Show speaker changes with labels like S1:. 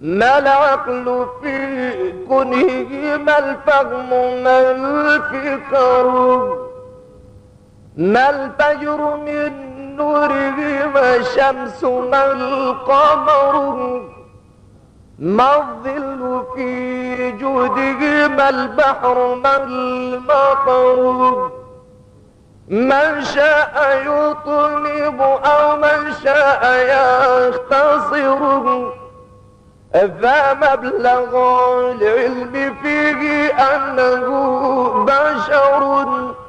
S1: ما العقل في كنه، ما الفهم، ما الفكر، ما الفجر من نوره، ما الشمس، ما القمر، ما الظل في جوده، ما البحر، ما المطر. من شاء يطلب أو من شاء يختصر، فمبلغ العلم فيه أنه بشر